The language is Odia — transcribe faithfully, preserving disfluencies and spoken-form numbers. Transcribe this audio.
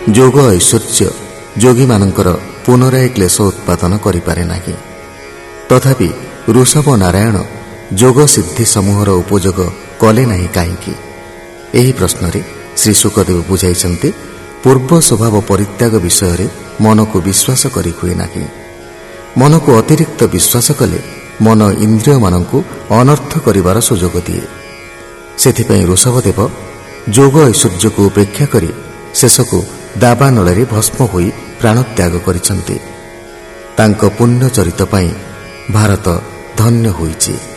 ଯୋଗ ଐଶ୍ୱର୍ଯ୍ୟ ଯୋଗୀମାନଙ୍କର ପୁନରାୟ କ୍ଲେଶ ଉତ୍ପାଦନ କରିପାରେ ନାହିଁ। ତଥାପି ଋଷଭ ନାରାୟଣ ଯୋଗ ସିଦ୍ଧି ସମୂହର ଉପଯୋଗ କଲେ ନାହିଁ କାହିଁକି? ଏହି ପ୍ରଶ୍ନରେ ଶ୍ରୀ ଶୁକଦେବ ବୁଝାଇଛନ୍ତି, ପୂର୍ବ ସ୍ୱଭାବ ପରିତ୍ୟାଗ ବିଷୟରେ ମନକୁ ବିଶ୍ୱାସ କରି ହୁଏ ନାହିଁ। ମନକୁ ଅତିରିକ୍ତ ବିଶ୍ୱାସ କଲେ ମନ ଇନ୍ଦ୍ରିୟମାନଙ୍କୁ ଅନର୍ଥ କରିବାର ସୁଯୋଗ ଦିଏ। ସେଥିପାଇଁ ଋଷଭଦେବ ଯୋଗ ଐଶ୍ୱର୍ଯ୍ୟକୁ ଉପେକ୍ଷା କରି ଶେଷକୁ ଦାବାନଳରେ ଭସ୍ମ ହୋଇ ପ୍ରାଣତ୍ୟାଗ କରିଛନ୍ତି। ତାଙ୍କ ପୁଣ୍ୟ ଚରିତ ପାଇଁ ଭାରତ ଧନ୍ୟ ହୋଇଛି।